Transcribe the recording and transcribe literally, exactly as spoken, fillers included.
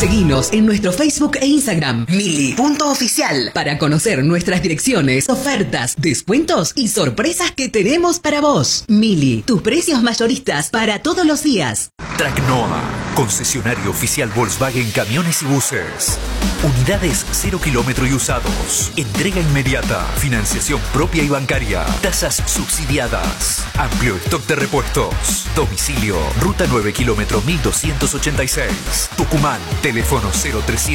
Seguinos en nuestro Facebook e Instagram, mili punto oficial, para conocer nuestras direcciones, ofertas, descuentos y sorpresas que tenemos para vos. Mili, tus precios mayoristas para todos los días. Tracnoa, concesionario oficial Volkswagen Camiones y Buses. Unidades cero kilómetro y usados. Entrega inmediata. Financiación propia y bancaria. Tasas subsidiadas. Amplio stock de repuestos. Domicilio, ruta nueve kilómetro mil doscientos ochenta y seis. Tucumán, teléfono cero trescientos